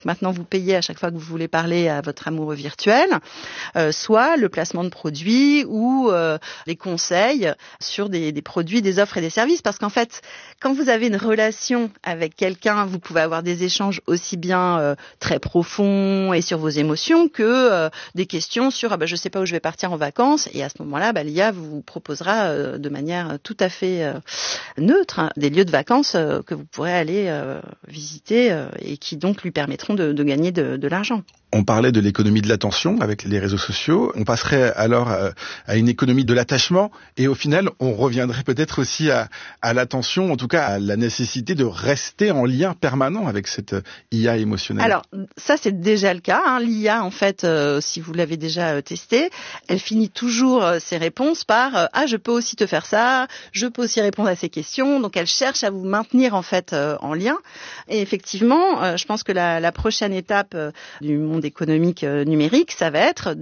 Maintenant, vous payez à chaque fois que vous voulez parler à votre amoureux virtuel, soit le placement de produits ou les conseils sur des produits, des offres et des services. Parce qu'en fait, quand vous avez une relation avec quelqu'un, vous pouvez avoir des échanges aussi bien très profonds et sur vos émotions que des questions sur je sais pas où je vais partir en vacances. Et à ce moment-là, l'IA vous proposera de manière tout à fait neutre des lieux de vacances que vous pourrez aller visiter et qui donc lui permettront de gagner de l'argent. On parlait de l'économie de l'attention avec les réseaux sociaux. On passerait alors à une économie de l'attachement et au final, on reviendrait peut-être aussi à l'attention, en tout cas à la nécessité de rester en lien permanent avec cette IA émotionnelle. Alors, ça c'est déjà le cas. L'IA, en fait, si vous l'avez déjà testé, elle finit toujours ses réponses par « Ah, je peux aussi te faire ça, je peux aussi répondre à ces questions ». Donc, elle cherche à vous maintenir en fait en lien. Et effectivement, je pense que la prochaine étape du monde économique numérique, ça va être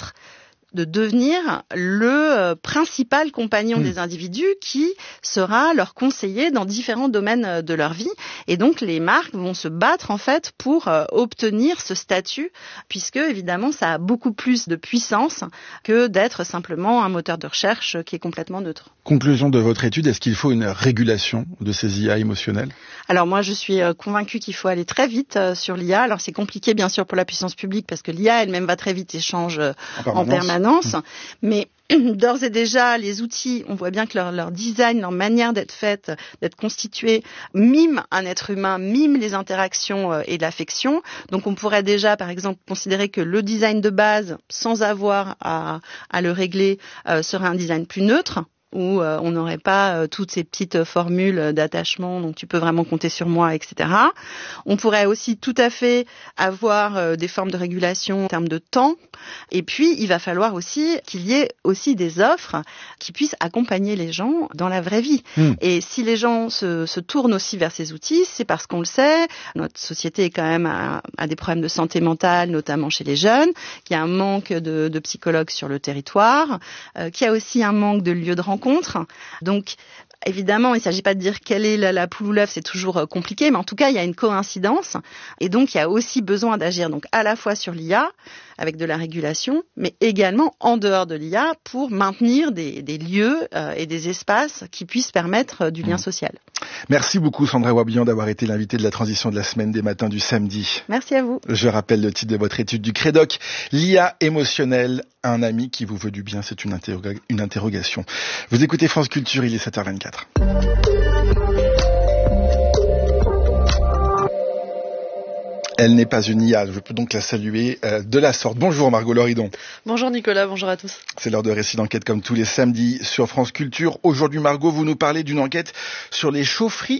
de devenir le principal compagnon des individus qui sera leur conseiller dans différents domaines de leur vie. Et donc, les marques vont se battre, en fait, pour obtenir ce statut, puisque, évidemment, ça a beaucoup plus de puissance que d'être simplement un moteur de recherche qui est complètement neutre. Conclusion de votre étude, est-ce qu'il faut une régulation de ces IA émotionnelles ? Alors moi, je suis convaincue qu'il faut aller très vite sur l'IA. Alors c'est compliqué, bien sûr, pour la puissance publique, parce que l'IA elle-même va très vite et change en permanence. Mais d'ores et déjà, les outils, on voit bien que leur design, leur manière d'être faite, d'être constituée, mime un être humain, mime les interactions et l'affection. Donc on pourrait déjà, par exemple, considérer que le design de base, sans avoir à le régler, serait un design plus neutre, où on n'aurait pas toutes ces petites formules d'attachement, donc tu peux vraiment compter sur moi, etc. On pourrait aussi tout à fait avoir des formes de régulation en termes de temps. Et puis, il va falloir aussi qu'il y ait aussi des offres qui puissent accompagner les gens dans la vraie vie. Et si les gens se tournent aussi vers ces outils, c'est parce qu'on le sait, notre société est quand même à des problèmes de santé mentale, notamment chez les jeunes, qu'il y a un manque de psychologues sur le territoire, qu'il y a aussi un manque de lieux de rencontre. Donc, évidemment, il ne s'agit pas de dire quelle est la poule ou l'œuf, c'est toujours compliqué, mais en tout cas, il y a une coïncidence. Et donc, il y a aussi besoin d'agir donc à la fois sur l'IA, avec de la régulation, mais également en dehors de l'IA pour maintenir des lieux et des espaces qui puissent permettre du lien social. Merci beaucoup Sandra Ouabian d'avoir été l'invitée de la transition de la semaine des matins du samedi. Merci à vous. Je rappelle le titre de votre étude du Crédoc, l'IA émotionnelle, un ami qui vous veut du bien, c'est une interrogation. Vous écoutez France Culture, il est 7h24. Elle n'est pas une IA, je peux donc la saluer de la sorte. Bonjour Margot Loridon. Bonjour Nicolas, bonjour à tous. C'est l'heure de récit d'enquête comme tous les samedis sur France Culture. Aujourd'hui Margot, vous nous parlez d'une enquête sur les chaufferies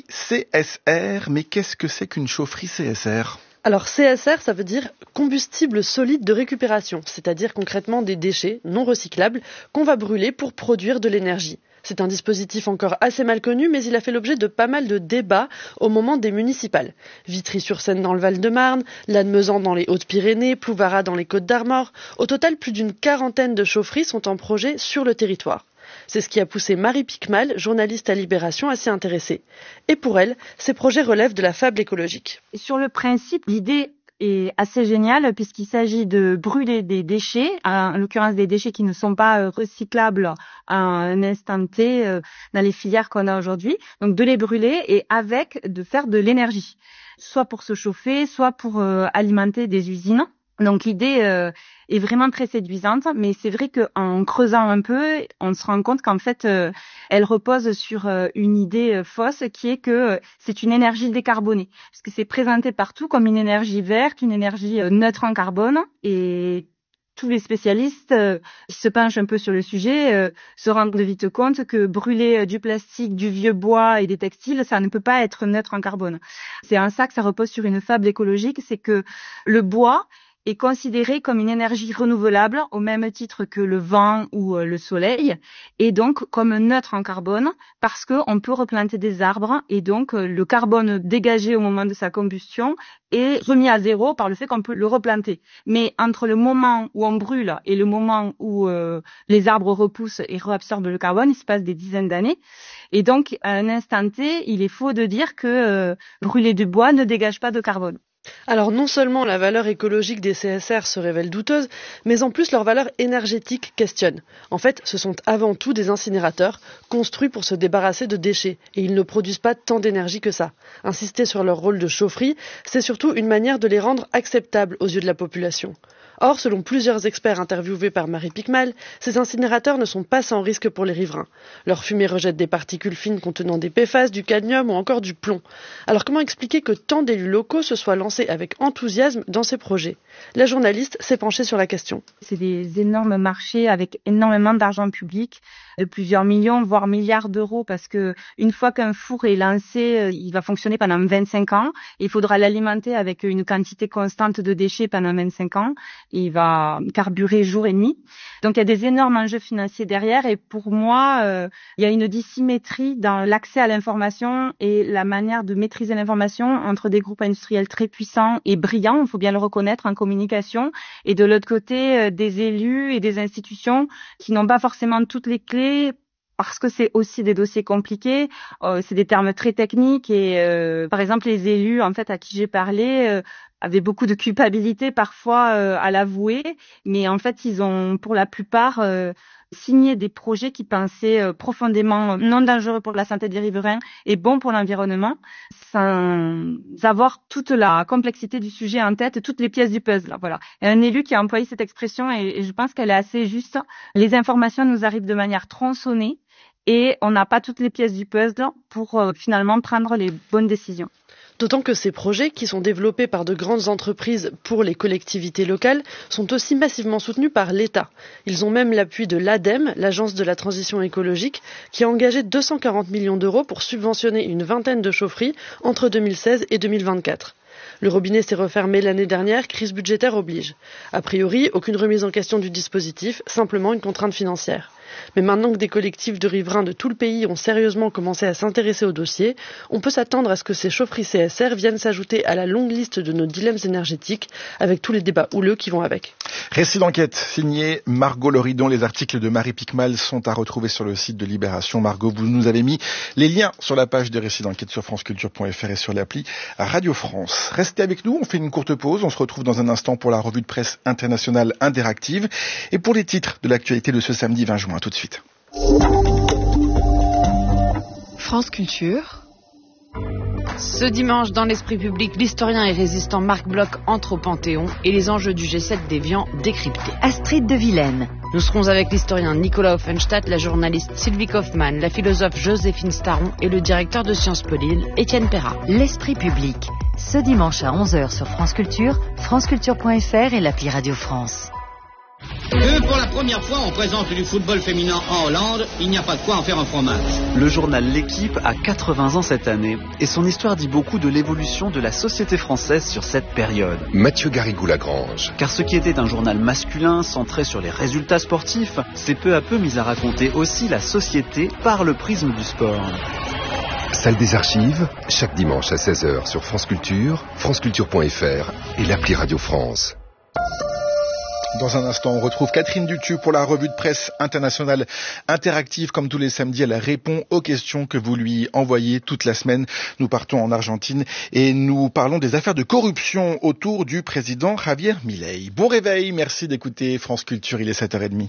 CSR. Mais qu'est-ce que c'est qu'une chaufferie CSR ? Alors CSR, ça veut dire combustible solide de récupération, c'est-à-dire concrètement des déchets non recyclables qu'on va brûler pour produire de l'énergie. C'est un dispositif encore assez mal connu, mais il a fait l'objet de pas mal de débats au moment des municipales. Vitry-sur-Seine dans le Val-de-Marne, Lannemezan dans les Hautes-Pyrénées, Plouvarat dans les Côtes-d'Armor. Au total, plus d'une quarantaine de chaufferies sont en projet sur le territoire. C'est ce qui a poussé Marie Picmal, journaliste à Libération, à s'y intéresser. Et pour elle, ces projets relèvent de la fable écologique. Sur le principe, l'idée est assez géniale puisqu'il s'agit de brûler des déchets, en l'occurrence des déchets qui ne sont pas recyclables à un instant T dans les filières qu'on a aujourd'hui. Donc de les brûler et de faire de l'énergie, soit pour se chauffer, soit pour alimenter des usines. Donc l'idée est vraiment très séduisante, mais c'est vrai qu'en creusant un peu, on se rend compte qu'en fait, elle repose sur une idée fausse qui est que c'est une énergie décarbonée, parce que c'est présenté partout comme une énergie verte, une énergie neutre en carbone, et tous les spécialistes qui se penchent un peu sur le sujet se rendent vite compte que brûler du plastique, du vieux bois et des textiles, ça ne peut pas être neutre en carbone. C'est en ça que ça repose sur une fable écologique, c'est que le bois est considéré comme une énergie renouvelable au même titre que le vent ou le soleil, et donc comme neutre en carbone parce qu'on peut replanter des arbres et donc le carbone dégagé au moment de sa combustion est remis à zéro par le fait qu'on peut le replanter. Mais entre le moment où on brûle et le moment où les arbres repoussent et réabsorbent le carbone, il se passe des dizaines d'années. Et donc, à un instant T, il est faux de dire que brûler du bois ne dégage pas de carbone. Alors non seulement la valeur écologique des CSR se révèle douteuse, mais en plus leur valeur énergétique questionne. En fait, ce sont avant tout des incinérateurs construits pour se débarrasser de déchets et ils ne produisent pas tant d'énergie que ça. Insister sur leur rôle de chaufferie, c'est surtout une manière de les rendre acceptables aux yeux de la population. Or, selon plusieurs experts interviewés par Marie Picmal, ces incinérateurs ne sont pas sans risque pour les riverains. Leur fumée rejette des particules fines contenant des PFAS, du cadmium ou encore du plomb. Alors comment expliquer que tant d'élus locaux se soient lancés avec enthousiasme dans ces projets ? La journaliste s'est penchée sur la question. C'est des énormes marchés avec énormément d'argent public, de plusieurs millions, voire milliards d'euros, parce que une fois qu'un four est lancé, il va fonctionner pendant 25 ans. Il faudra l'alimenter avec une quantité constante de déchets pendant 25 ans. Il va carburer jour et nuit. Donc il y a des énormes enjeux financiers derrière et pour moi, il y a une dissymétrie dans l'accès à l'information et la manière de maîtriser l'information entre des groupes industriels très puissants et brillants, il faut bien le reconnaître, en communication, et de l'autre côté, des élus et des institutions qui n'ont pas forcément toutes les clés parce que c'est aussi des dossiers compliqués, c'est des termes très techniques et par exemple les élus en fait à qui j'ai parlé avaient beaucoup de culpabilité parfois à l'avouer, mais en fait ils ont pour la plupart signé des projets qui pensaient profondément non dangereux pour la santé des riverains et bons pour l'environnement, sans avoir toute la complexité du sujet en tête, toutes les pièces du puzzle. Voilà. Et un élu qui a employé cette expression et je pense qu'elle est assez juste. Les informations nous arrivent de manière tronçonnée et on n'a pas toutes les pièces du puzzle pour finalement prendre les bonnes décisions. D'autant que ces projets, qui sont développés par de grandes entreprises pour les collectivités locales, sont aussi massivement soutenus par l'État. Ils ont même l'appui de l'ADEME, l'Agence de la transition écologique, qui a engagé 240 millions d'euros pour subventionner une vingtaine de chaufferies entre 2016 et 2024. Le robinet s'est refermé l'année dernière, crise budgétaire oblige. A priori, aucune remise en question du dispositif, simplement une contrainte financière. Mais maintenant que des collectifs de riverains de tout le pays ont sérieusement commencé à s'intéresser au dossier, on peut s'attendre à ce que ces chaufferies CSR viennent s'ajouter à la longue liste de nos dilemmes énergétiques, avec tous les débats houleux qui vont avec. Récit d'enquête signé Margot Loridon. Les articles de Marie Picmal sont à retrouver sur le site de Libération. Margot, vous nous avez mis les liens sur la page de Récit d'enquête sur franceculture.fr et sur l'appli Radio France. Restez avec nous, on fait une courte pause. On se retrouve dans un instant pour la revue de presse internationale interactive et pour les titres de l'actualité de ce samedi 20 juin. Tout de suite. France Culture. Ce dimanche, dans l'esprit public, l'historien et résistant Marc Bloch entre au Panthéon et les enjeux du G7 d'Évian décryptés. Astrid de Vilaine. Nous serons avec l'historien Nicolas Offenstadt, la journaliste Sylvie Kaufmann, la philosophe Joséphine Staron et le directeur de Sciences Po Lille, Étienne Perrat. L'esprit public. Ce dimanche à 11h sur France Culture, franceculture.fr et l'appli Radio France. Pour la première fois, on présente du football féminin en Hollande. Il n'y a pas de quoi en faire un fromage. Le journal L'Équipe a 80 ans cette année et son histoire dit beaucoup de l'évolution de la société française sur cette période. Mathieu Garrigou-Lagrange. Car ce qui était un journal masculin centré sur les résultats sportifs s'est peu à peu mis à raconter aussi la société par le prisme du sport. Salle des archives, chaque dimanche à 16h sur France Culture, franceculture.fr et l'appli Radio France. Dans un instant, on retrouve Catherine Dutu pour la revue de presse internationale interactive. Comme tous les samedis, elle répond aux questions que vous lui envoyez toute la semaine. Nous partons en Argentine et nous parlons des affaires de corruption autour du président Javier Milei. Bon réveil, merci d'écouter France Culture, il est 7h30.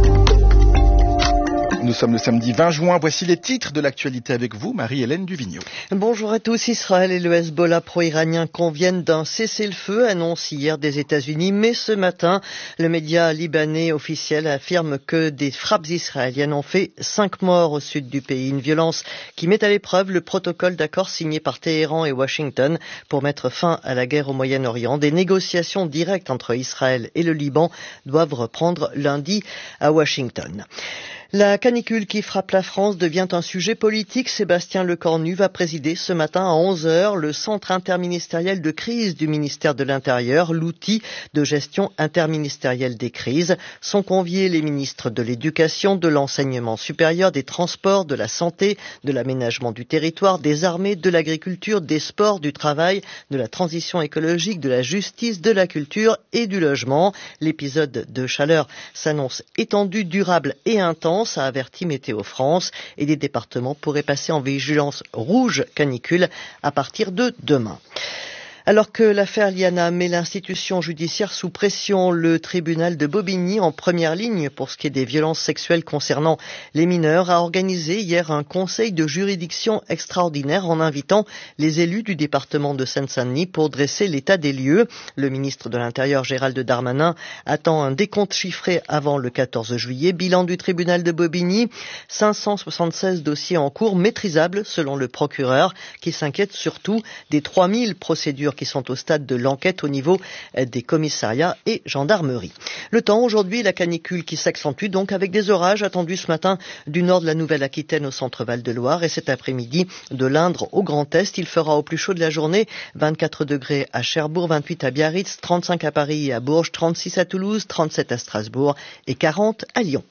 Nous sommes le samedi 20 juin. Voici les titres de l'actualité avec vous, Marie-Hélène Duvigneau. Bonjour à tous. Israël et le Hezbollah pro-iranien conviennent d'un cessez-le-feu, annonce hier des États-Unis. Mais ce matin, le média libanais officiel affirme que des frappes israéliennes ont fait 5 morts au sud du pays. Une violence qui met à l'épreuve le protocole d'accord signé par Téhéran et Washington pour mettre fin à la guerre au Moyen-Orient. Des négociations directes entre Israël et le Liban doivent reprendre lundi à Washington. La canicule qui frappe la France devient un sujet politique. Sébastien Lecornu va présider ce matin à 11h le centre interministériel de crise du ministère de l'Intérieur, l'outil de gestion interministérielle des crises. Sont conviés les ministres de l'Éducation, de l'Enseignement supérieur, des Transports, de la Santé, de l'Aménagement du territoire, des Armées, de l'Agriculture, des Sports, du Travail, de la Transition écologique, de la Justice, de la Culture et du Logement. L'épisode de chaleur s'annonce étendu, durable et intense, a averti Météo France, et les départements pourraient passer en vigilance rouge canicule à partir de demain. Alors que l'affaire Liana met l'institution judiciaire sous pression, le tribunal de Bobigny, en première ligne pour ce qui est des violences sexuelles concernant les mineurs, a organisé hier un conseil de juridiction extraordinaire en invitant les élus du département de Seine-Saint-Denis pour dresser l'état des lieux. Le ministre de l'Intérieur, Gérald Darmanin, attend un décompte chiffré avant le 14 juillet. Bilan du tribunal de Bobigny, 576 dossiers en cours maîtrisables selon le procureur, qui s'inquiète surtout des 3000 procédures qui sont au stade de l'enquête au niveau des commissariats et gendarmeries. Le temps aujourd'hui, la canicule qui s'accentue donc avec des orages attendus ce matin du nord de la Nouvelle-Aquitaine au centre Val-de-Loire et cet après-midi de l'Indre au Grand Est. Il fera au plus chaud de la journée 24 degrés à Cherbourg, 28 à Biarritz, 35 à Paris et à Bourges, 36 à Toulouse, 37 à Strasbourg et 40 à Lyon.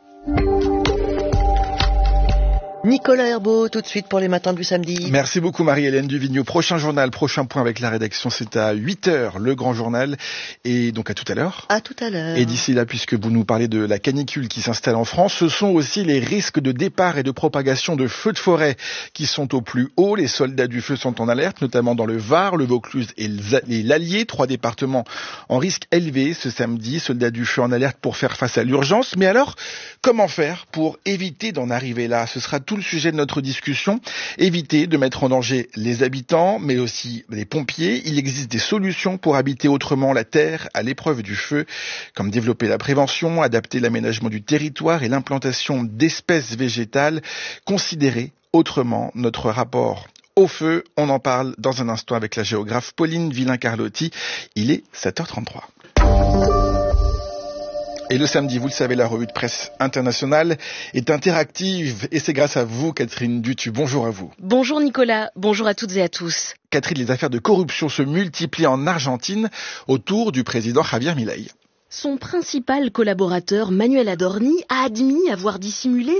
Nicolas Herbeau, tout de suite pour les matins du samedi. Merci beaucoup Marie-Hélène Duvigneau. Prochain journal, prochain point avec la rédaction, c'est à 8h, le grand journal. Et donc à tout à l'heure. À tout à l'heure. Et d'ici là, puisque vous nous parlez de la canicule qui s'installe en France, ce sont aussi les risques de départ et de propagation de feux de forêt qui sont au plus haut. Les soldats du feu sont en alerte, notamment dans le Var, le Vaucluse et l'Allier, 3 départements en risque élevé ce samedi. Soldats du feu en alerte pour faire face à l'urgence. Mais alors, comment faire pour éviter d'en arriver là? Ce sera tout le sujet de notre discussion. Éviter de mettre en danger les habitants, mais aussi les pompiers. Il existe des solutions pour habiter autrement la terre à l'épreuve du feu, comme développer la prévention, adapter l'aménagement du territoire et l'implantation d'espèces végétales, considérer autrement notre rapport au feu. On en parle dans un instant avec la géographe Pauline Villain-Carlotti. Il est 7h33. Et le samedi, vous le savez, la revue de presse internationale est interactive et c'est grâce à vous, Catherine Dutu. Bonjour à vous. Bonjour Nicolas, bonjour à toutes et à tous. Catherine, les affaires de corruption se multiplient en Argentine autour du président Javier Milei. Son principal collaborateur, Manuel Adorni, a admis avoir dissimulé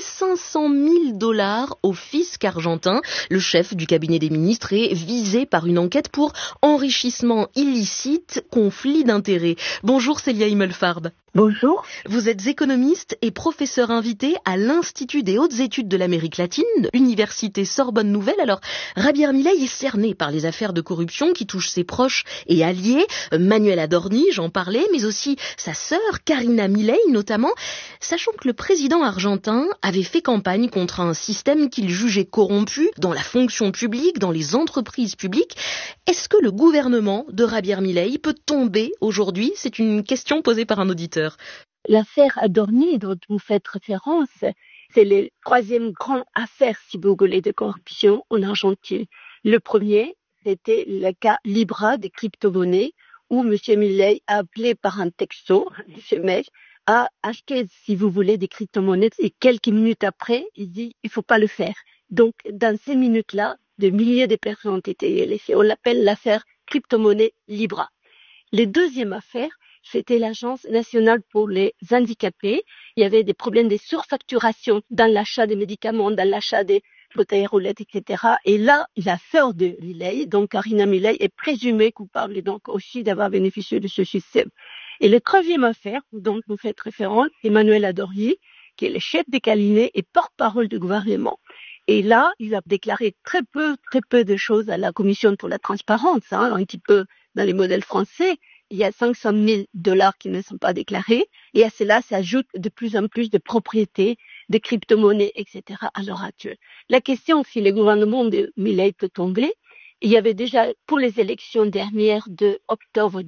$500 000 au fisc argentin. Le chef du cabinet des ministres est visé par une enquête pour enrichissement illicite, conflit d'intérêts. Bonjour Célia Himmelfarb. Bonjour. Vous êtes économiste et professeur invité à l'Institut des hautes études de l'Amérique latine, Université Sorbonne Nouvelle. Alors, Javier Milei est cerné par les affaires de corruption qui touchent ses proches et alliés. Manuel Adorni, j'en parlais, mais aussi sa sœur, Karina Milei notamment, sachant que le président argentin avait fait campagne contre un système qu'il jugeait corrompu dans la fonction publique, dans les entreprises publiques. Est-ce que le gouvernement de Javier Milei peut tomber aujourd'hui? C'est une question posée par un auditeur. L'affaire Adorni dont vous faites référence, c'est la troisième grande affaire, si vous voulez, de corruption en Argentine. Le premier, c'était le cas Libra des crypto-monnaies, où M. Milei a appelé par un texto, M. Milei, à acheter, si vous voulez, des crypto-monnaies. Et quelques minutes après, il dit, il faut pas le faire. Donc, dans ces minutes-là, des milliers de personnes ont été laissées. On l'appelle l'affaire crypto-monnaie Libra. La deuxième affaire, c'était l'Agence nationale pour les handicapés. Il y avait des problèmes de surfacturation dans l'achat des médicaments, dans l'achat des fauteuils roulettes, etc. Et là, la sœur de Milei, donc Karina Milei, est présumée coupable donc aussi d'avoir bénéficié de ce système. Et la troisième affaire, dont vous faites référence, Emmanuel Adorni, qui est le chef des cabinets et porte-parole du gouvernement. Et là, il a déclaré très peu de choses à la Commission pour la transparence, un petit peu dans les modèles français. Il y a $500 000 qui ne sont pas déclarés et à cela s'ajoute de plus en plus de propriétés, de crypto-monnaies, etc. à l'heure actuelle. La question si le gouvernement de Milei peut tomber, il y avait déjà pour les élections dernières de octobre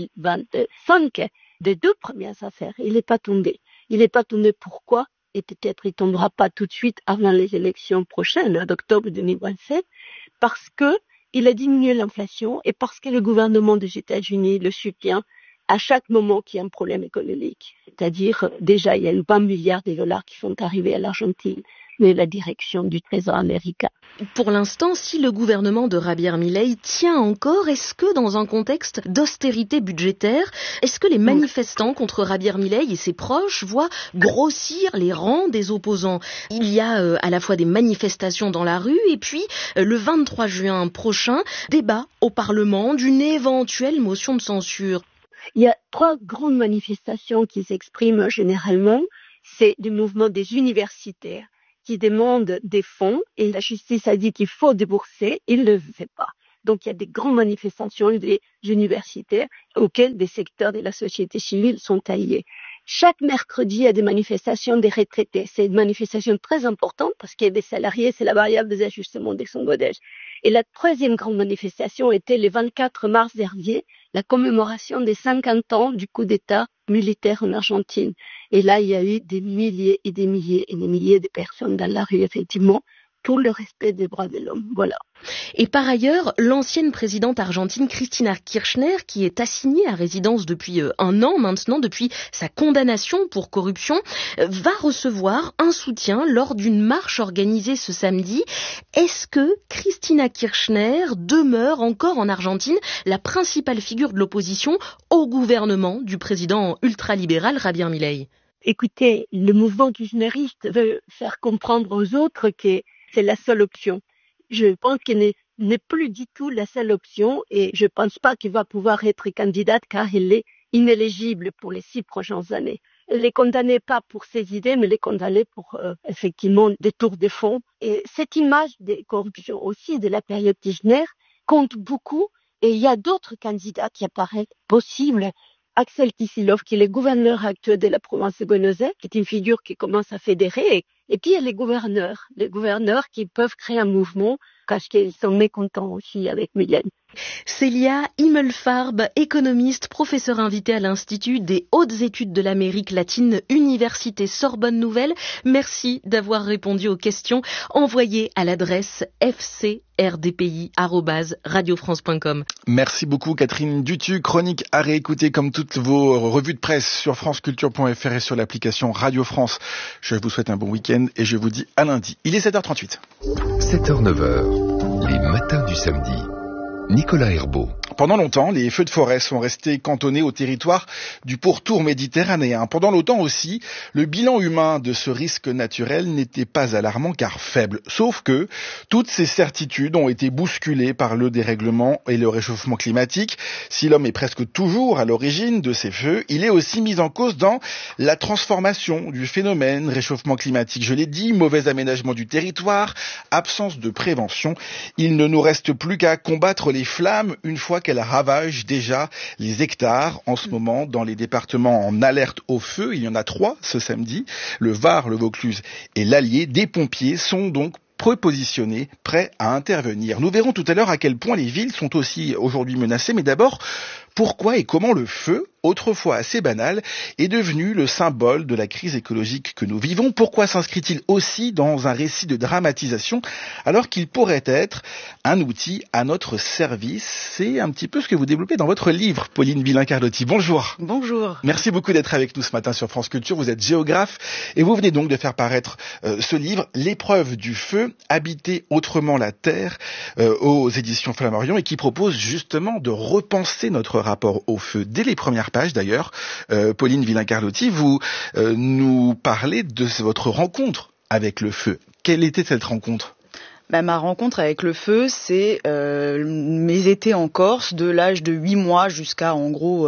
2025 des 2 premières affaires. Il n'est pas tombé. Il n'est pas tombé pourquoi? Et peut-être il tombera pas tout de suite avant les élections prochaines d'octobre 2027 parce que il a diminué l'inflation et parce que le gouvernement des États-Unis le soutient à chaque moment qu'il y a un problème économique. C'est-à-dire, déjà, il y a 20 milliards de dollars qui sont arrivés à l'Argentine de la direction du Trésor américain. Pour l'instant, si le gouvernement de Javier Milei tient encore, est-ce que dans un contexte d'austérité budgétaire, est-ce que les manifestants contre Javier Milei et ses proches voient grossir les rangs des opposants? Il y a à la fois des manifestations dans la rue et puis le 23 juin prochain, débat au Parlement d'une éventuelle motion de censure. Il y a 3 grandes manifestations qui s'expriment généralement. C'est le mouvement des universitaires qui demandent des fonds et la justice a dit qu'il faut débourser, il ne le fait pas. Donc il y a des grandes manifestations des universitaires auxquelles des secteurs de la société civile sont alliés. Chaque mercredi, il y a des manifestations des retraités. C'est une manifestation très importante parce qu'il y a des salariés, c'est la variable des ajustements des sondages. Et la troisième grande manifestation était le 24 mars dernier, la commémoration des 50 ans du coup d'État militaire en Argentine. Et là, il y a eu des milliers et des milliers et des milliers de personnes dans la rue, effectivement, pour le respect des droits de l'homme. Voilà. Et par ailleurs, l'ancienne présidente argentine Cristina Kirchner, qui est assignée à résidence depuis 1 an maintenant, depuis sa condamnation pour corruption, va recevoir un soutien lors d'une marche organisée ce samedi. Est-ce que Cristina Kirchner demeure encore en Argentine la principale figure de l'opposition au gouvernement du président ultralibéral Javier Milei? Écoutez, le mouvement kirchneriste veut faire comprendre aux autres que c'est la seule option. Je pense qu'elle n'est plus du tout la seule option et je ne pense pas qu'elle va pouvoir être candidate car elle est inéligible pour les 6 prochaines années. Elle n'est condamnée pas pour ses idées, mais elle est condamnée pour effectivement des tours de fond. Et cette image de corruption aussi de la période Kirchner compte beaucoup et il y a d'autres candidats qui apparaissent possibles. Axel Kicillof, qui est le gouverneur actuel de la province de Buenos Aires, qui est une figure qui commence à fédérer. Et puis il y a les gouverneurs qui peuvent créer un mouvement parce qu'ils sont mécontents aussi avec Milei. Célia Himmelfarb, économiste, professeure invitée à l'Institut des hautes études de l'Amérique latine, Université Sorbonne Nouvelle. Merci d'avoir répondu aux questions envoyées à l'adresse fcrdpi@radiofrance.com. Merci beaucoup Catherine Dutu, chronique à réécouter comme toutes vos revues de presse sur franceculture.fr et sur l'application Radio France. Je vous souhaite un bon week-end et je vous dis à lundi. Il est 7h38. 7h-9h, les matins du samedi. Nicolas Herbeau. Pendant longtemps, les feux de forêt sont restés cantonnés au territoire du pourtour méditerranéen. Pendant longtemps aussi, le bilan humain de ce risque naturel n'était pas alarmant car faible. Sauf que toutes ces certitudes ont été bousculées par le dérèglement et le réchauffement climatique. Si l'homme est presque toujours à l'origine de ces feux, il est aussi mis en cause dans la transformation du phénomène réchauffement climatique. Je l'ai dit, mauvais aménagement du territoire, absence de prévention. Il ne nous reste plus qu'à combattre les flammes une fois qu'elle ravage déjà les hectares en ce moment dans les départements en alerte au feu. Il y en a 3 ce samedi, le Var, le Vaucluse et l'Allier. Des pompiers sont donc prépositionnés, prêts à intervenir. Nous verrons tout à l'heure à quel point les villes sont aussi aujourd'hui menacées, mais d'abord, pourquoi et comment le feu, autrefois assez banal, est devenu le symbole de la crise écologique que nous vivons? Pourquoi s'inscrit-il aussi dans un récit de dramatisation alors qu'il pourrait être un outil à notre service? C'est un petit peu ce que vous développez dans votre livre, Pauline Villain-Carlotti. Bonjour. Bonjour. Merci beaucoup d'être avec nous ce matin sur France Culture. Vous êtes géographe et vous venez donc de faire paraître ce livre, L'épreuve du feu, habiter autrement la terre, aux éditions Flammarion, et qui propose justement de repenser notre rapport au feu. Dès les premières pages d'ailleurs, Pauline Villain-Carlotti, vous nous parlez de votre rencontre avec le feu. Quelle était cette rencontre ? Ma rencontre avec le feu, c'est mes étés en Corse, de l'âge de 8 mois jusqu'à en gros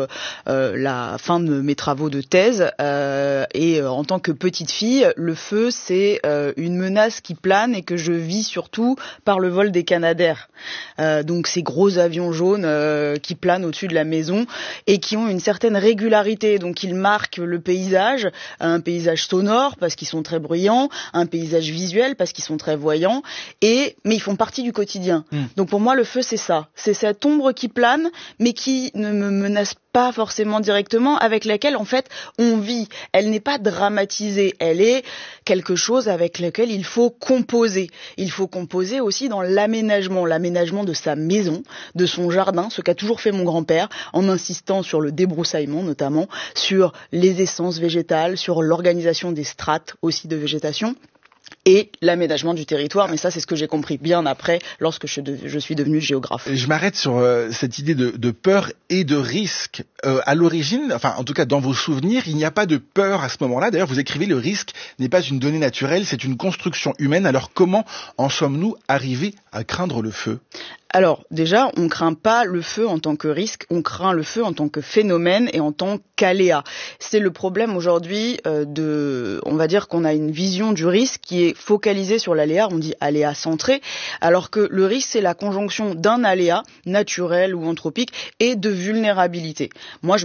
la fin de mes travaux de thèse. Et en tant que petite fille, le feu, c'est une menace qui plane et que je vis surtout par le vol des Canadair. Donc ces gros avions jaunes qui planent au-dessus de la maison et qui ont une certaine régularité. Donc ils marquent le paysage, un paysage sonore parce qu'ils sont très bruyants, un paysage visuel parce qu'ils sont très voyants. Mais ils font partie du quotidien. Donc pour moi, le feu, c'est ça. C'est cette ombre qui plane, mais qui ne me menace pas forcément directement, avec laquelle, en fait, on vit. Elle n'est pas dramatisée. Elle est quelque chose avec lequel il faut composer. Il faut composer aussi dans l'aménagement de sa maison, de son jardin, ce qu'a toujours fait mon grand-père, en insistant sur le débroussaillement, notamment, sur les essences végétales, sur l'organisation des strates aussi de végétation. Et l'aménagement du territoire, mais ça c'est ce que j'ai compris bien après, lorsque je suis devenue géographe. Je m'arrête sur cette idée de peur et de risque. À l'origine, enfin en tout cas dans vos souvenirs, il n'y a pas de peur à ce moment-là. D'ailleurs vous écrivez, le risque n'est pas une donnée naturelle, c'est une construction humaine. Alors comment en sommes-nous arrivés à craindre le feu ? Alors déjà, on craint pas le feu en tant que risque, on craint le feu en tant que phénomène et en tant qu'aléa. C'est le problème aujourd'hui on va dire qu'on a une vision du risque qui est focalisé sur l'aléa, on dit aléa centré, alors que le risque, c'est la conjonction d'un aléa naturel ou anthropique et de vulnérabilité. Moi, je